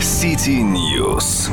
City News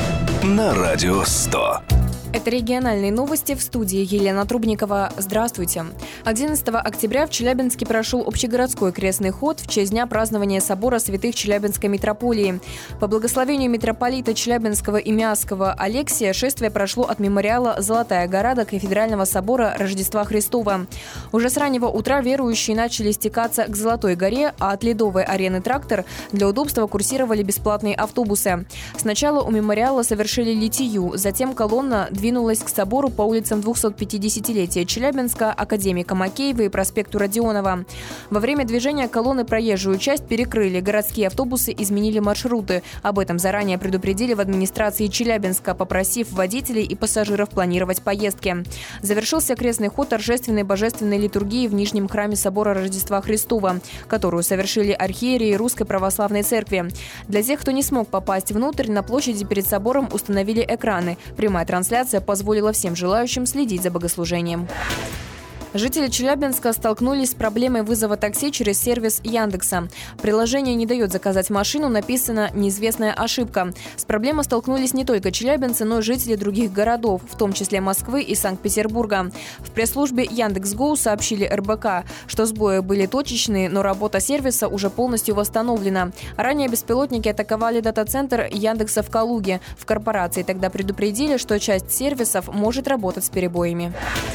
на Радио 100. Это региональные новости, в студии Елена Трубникова. Здравствуйте. 11 октября в Челябинске прошел общегородской крестный ход в честь дня празднования собора святых Челябинской митрополии. По благословению митрополита Челябинского и Миасского Алексия шествие прошло от мемориала «Золотая гора» до кафедрального собора Рождества Христова. Уже с раннего утра верующие начали стекаться к Золотой горе, а от Ледовой арены «Трактор» для удобства курсировали бесплатные автобусы. Сначала у мемориала совершили литию, затем колонна двинулась к собору по улицам 250-летия Челябинска, Академика Макеева и проспекту Родионова. Во время движения колонны проезжую часть перекрыли, городские автобусы изменили маршруты. Об этом заранее предупредили в администрации Челябинска, попросив водителей и пассажиров планировать поездки. Завершился крестный ход торжественной божественной литургии в Нижнем храме собора Рождества Христова, которую совершили архиереи Русской Православной Церкви. Для тех, кто не смог попасть внутрь, на площади перед собором установили экраны. Прямая трансляция позволила всем желающим следить за богослужением. Жители Челябинска столкнулись с проблемой вызова такси через сервис Яндекса. Приложение не дает заказать машину, написана неизвестная ошибка. С проблемой столкнулись не только челябинцы, но и жители других городов, в том числе Москвы и Санкт-Петербурга. В пресс-службе Яндекс.Гоу сообщили РБК, что сбои были точечные, но работа сервиса уже полностью восстановлена. Ранее беспилотники атаковали дата-центр Яндекса в Калуге. В корпорации тогда предупредили, что часть сервисов может работать с перебоями.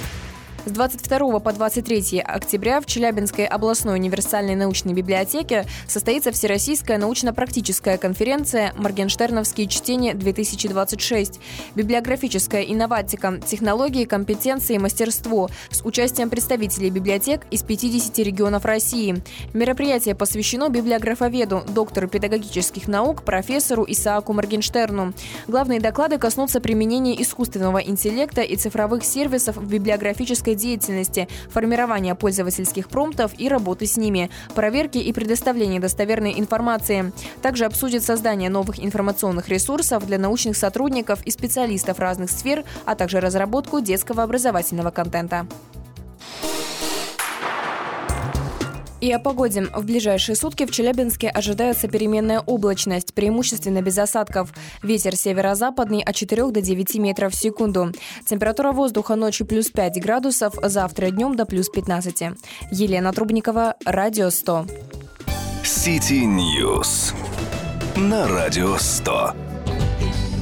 С 22 по 23 октября в Челябинской областной универсальной научной библиотеке состоится Всероссийская научно-практическая конференция «Моргенштерновские чтения-2026». Библиографическая инноватика, технологии, компетенции и мастерство с участием представителей библиотек из 50 регионов России. Мероприятие посвящено библиографоведу, доктору педагогических наук, профессору Исааку Моргенштерну. Главные доклады коснутся применения искусственного интеллекта и цифровых сервисов в библиографической деятельности, формирования пользовательских промптов и работы с ними, проверки и предоставления достоверной информации. Также обсудит создание новых информационных ресурсов для научных сотрудников и специалистов разных сфер, а также разработку детского образовательного контента. И о погоде. В ближайшие сутки в Челябинске ожидается переменная облачность, преимущественно без осадков. Ветер северо-западный от 4 до 9 метров в секунду. Температура воздуха ночью плюс 5 градусов, завтра днем до плюс 15. Елена Трубникова, Радио 100. City News на Радио 100.